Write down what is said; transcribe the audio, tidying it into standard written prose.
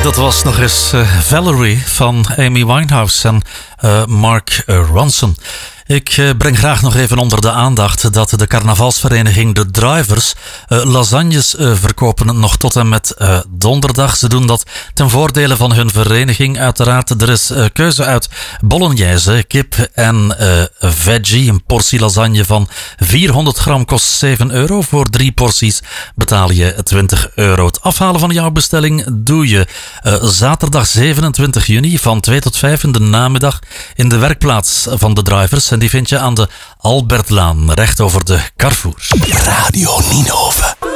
Dat was nog eens Valerie van Amy Winehouse en Mark Ronson. Ik breng graag nog even onder de aandacht dat de carnavalsvereniging De Drivers lasagnes verkopen nog tot en met donderdag. Ze doen dat ten voordele van hun vereniging. Uiteraard, er is keuze uit bolognese, kip en veggie. Een portie lasagne van 400 gram kost €7. Voor 3 porties betaal je €20. Het afhalen van jouw bestelling doe je zaterdag 27 juni van 2 tot 5 in de namiddag in de werkplaats van De Drivers. En die vind je aan de Albertlaan, recht over de Carrefour. Radio Ninove.